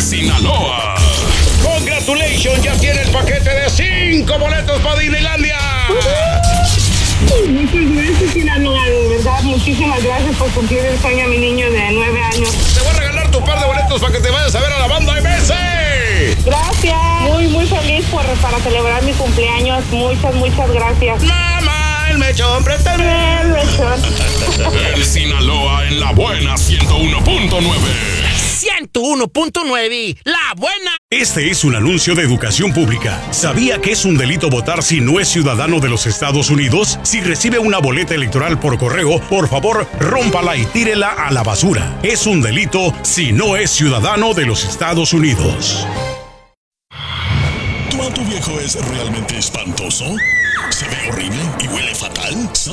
Sinaloa. Congratulations, ya tiene el paquete de 5 boletos para Disneylandia. Muchas gracias, Sinaloa, de verdad, muchísimas gracias por cumplir el sueño a mi niño de 9 años. Te voy a regalar tu par de boletos para que te vayas a ver a la banda MS. Gracias, muy feliz para celebrar mi cumpleaños, muchas gracias. Mamá, el mechón, préstame. El mechón. El Sinaloa en la buena 101.9. 101.9, la buena. Este es un anuncio de educación pública. ¿Sabía que es un delito votar si no es ciudadano de los Estados Unidos? Si recibe una boleta electoral por correo, por favor, rómpala y tírela a la basura. Es un delito si no es ciudadano de los Estados Unidos. ¿Tu auto viejo es realmente espantoso? ¿Se ve horrible y huele fatal?